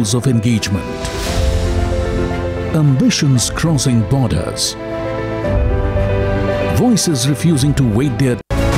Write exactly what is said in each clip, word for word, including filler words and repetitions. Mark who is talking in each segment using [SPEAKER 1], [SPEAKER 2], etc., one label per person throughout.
[SPEAKER 1] rules of engagement. Ambitions crossing borders. Voices refusing to wait their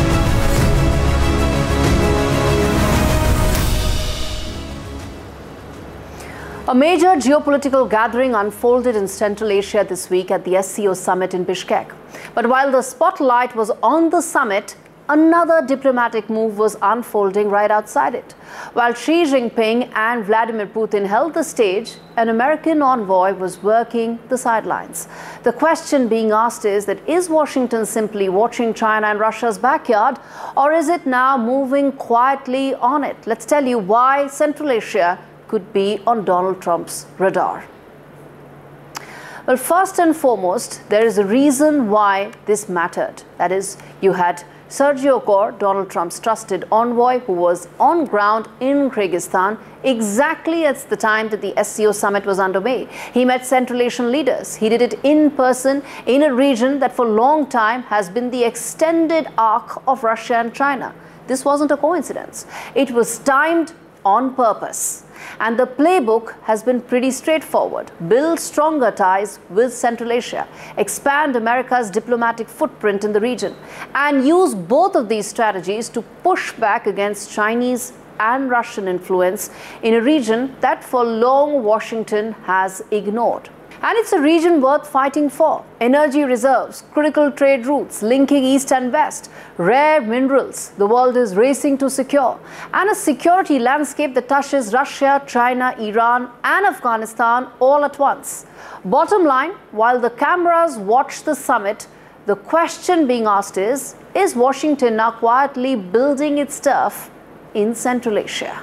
[SPEAKER 2] A major geopolitical gathering unfolded in Central Asia this week at the S C O summit in Bishkek. But while the spotlight was on the summit, another diplomatic move was unfolding right outside it. While Xi Jinping and Vladimir Putin held the stage, an American envoy was working the sidelines. The question being asked is that is Washington simply watching China and Russia's backyard, or is it now moving quietly on it? Let's tell you why Central Asia could be on Donald Trump's radar. Well, first and foremost, there is a reason why this mattered. That is, you had Sergio Kor, Donald Trump's trusted envoy, who was on ground in Kyrgyzstan exactly at the time that the S C O summit was underway. He met Central Asian leaders. He did it in person in a region that for a long time has been the extended arc of Russia and China. This wasn't a coincidence. It was timed on purpose. And the playbook has been pretty straightforward. Build stronger ties with Central Asia, expand America's diplomatic footprint in the region, and use both of these strategies to push back against Chinese and Russian influence in a region that for long Washington has ignored. And it's a region worth fighting for. Energy reserves, critical trade routes linking East and West, rare minerals the world is racing to secure, and a security landscape that touches Russia, China, Iran, and Afghanistan all at once. Bottom line, while the cameras watch the summit, the question being asked is, is Washington now quietly building its turf in Central Asia?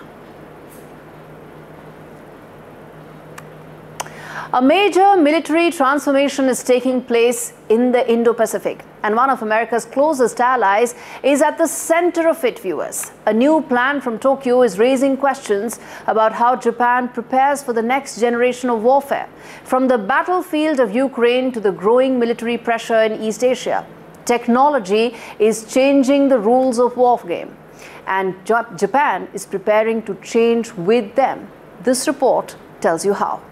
[SPEAKER 2] A major military transformation is taking place in the Indo-Pacific, and one of America's closest allies is at the center of it, viewers. A new plan from Tokyo is raising questions about how Japan prepares for the next generation of warfare, from the battlefield of Ukraine to the growing military pressure in East Asia. Technology is changing the rules of war game, and Japan is preparing to change with them. This report tells you how.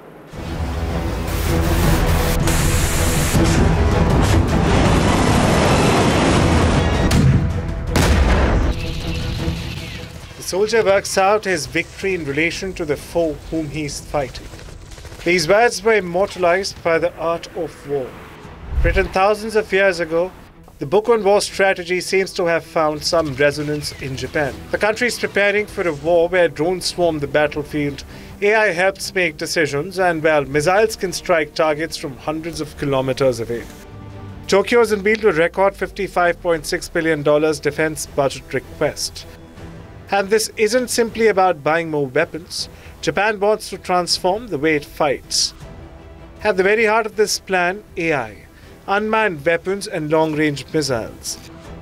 [SPEAKER 3] The soldier works out his victory in relation to the foe whom he is fighting. These words were immortalized by the art of war. Written thousands of years ago, the book on war strategy seems to have found some resonance in Japan. The country is preparing for a war where drones swarm the battlefield, A I helps make decisions, and, well, missiles can strike targets from hundreds of kilometers away. Tokyo has unveiled a record fifty-five point six billion dollars defense budget request. And this isn't simply about buying more weapons. Japan wants to transform the way it fights. At the very heart of this plan, A I, unmanned weapons and long-range missiles.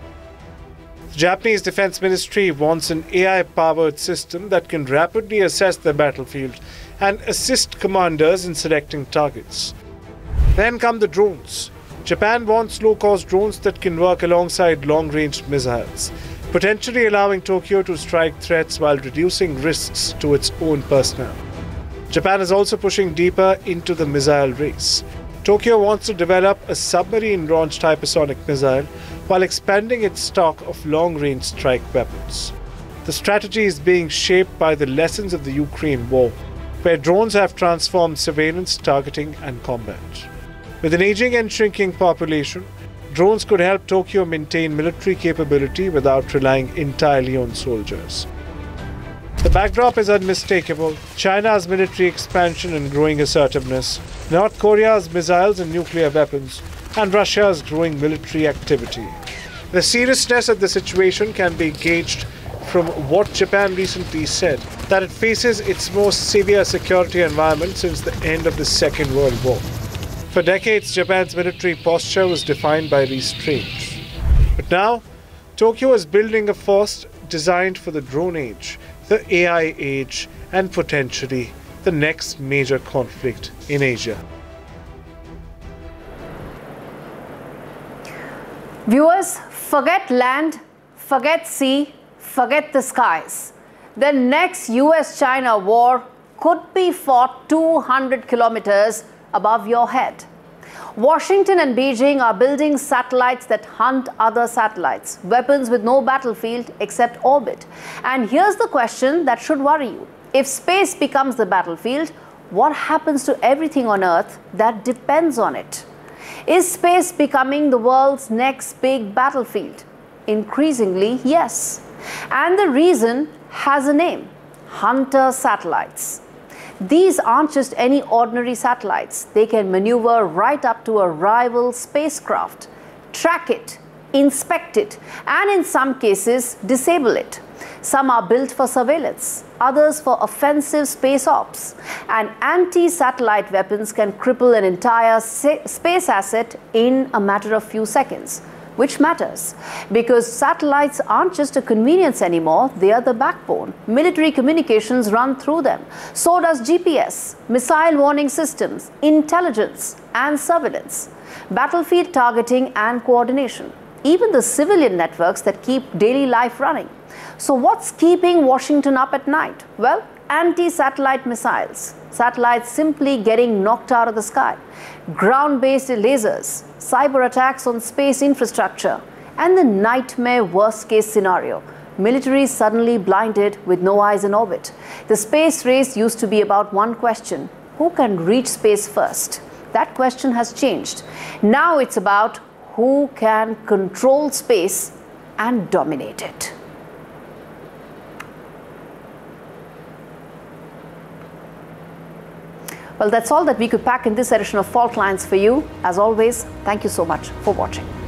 [SPEAKER 3] The Japanese Defense Ministry wants an A I-powered system that can rapidly assess the battlefield and assist commanders in selecting targets. Then come the drones. Japan wants low-cost drones that can work alongside long-range missiles, potentially allowing Tokyo to strike threats while reducing risks to its own personnel. Japan is also pushing deeper into the missile race. Tokyo wants to develop a submarine-launched hypersonic missile while expanding its stock of long-range strike weapons. The strategy is being shaped by the lessons of the Ukraine war, where drones have transformed surveillance, targeting, and combat. With an aging and shrinking population, drones could help Tokyo maintain military capability without relying entirely on soldiers. The backdrop is unmistakable: China's military expansion and growing assertiveness, North Korea's missiles and nuclear weapons, and Russia's growing military activity. The seriousness of the situation can be gauged from what Japan recently said, that it faces its most severe security environment since the end of the Second World War. For decades, Japan's military posture was defined by restraint. But now, Tokyo is building a force designed for the drone age, the A I age, and potentially the next major conflict in Asia.
[SPEAKER 2] Viewers, forget land, forget sea, forget the skies. The next U S China war could be fought two hundred kilometers above your head. Washington and Beijing are building satellites that hunt other satellites, weapons with no battlefield except orbit. And here's the question that should worry you. If space becomes the battlefield, what happens to everything on Earth that depends on it? Is space becoming the world's next big battlefield? Increasingly, yes. And the reason has a name: Hunter satellites. These aren't just any ordinary satellites. They can maneuver right up to a rival spacecraft, track it, inspect it, and in some cases, disable it. Some are built for surveillance, others for offensive space ops. And anti-satellite weapons can cripple an entire space asset in a matter of few seconds. Which matters, because satellites aren't just a convenience anymore, they are the backbone. Military communications run through them. So does G P S, missile warning systems, intelligence and surveillance, battlefield targeting and coordination, even the civilian networks that keep daily life running. So what's keeping Washington up at night? Well, anti-satellite missiles, satellites simply getting knocked out of the sky, ground-based lasers, cyber attacks on space infrastructure, and the nightmare worst-case scenario: military suddenly blinded with no eyes in orbit. The space race used to be about one question: who can reach space first? That question has changed. Now it's about who can control space and dominate it. Well, that's all that we could pack in this edition of Fault Lines for you. As always, thank you so much for watching.